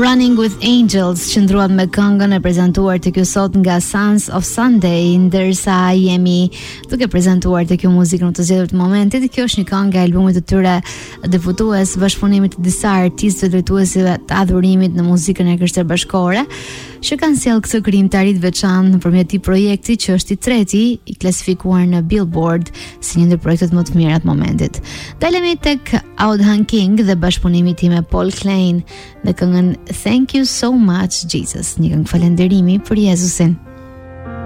Running with Angels qëndruat me këngën e prezantuar të kjo sot nga Sons of Sunday, ndërsa jemi duke prezantuar të kjo muzikë në të zgjedhur të momentit. Kjo është një këngë nga albumit të tyre debutues, bashkëpunimit të disa artistëve drejtuesive të adhurimit në muzikën e Krishterë Bashkore, që kanë sjellë këtë krijimtari të veçantë nëpërmjet këtij projekti që është i treti i klasifikuar në Billboard si një ndër projektet më të mira të momentit. Dalemi tek Audhan King dhe bashkëpunimi i tij me Paul Klein në këngën Thank You So Much Jesus, një këngë falënderimi për Jezusin.